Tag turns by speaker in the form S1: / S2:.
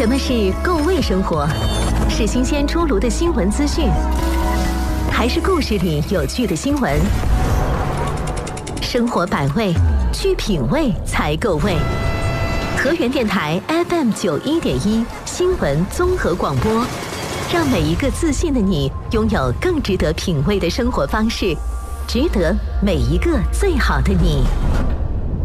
S1: 什么是够味生活？是新鲜出炉的新闻资讯，还是故事里有趣的新闻？生活百味，去品味才够味。河源电台 FM91.1新闻综合广播，让每一个自信的你拥有更值得品味的生活方式，值得每一个最好的你。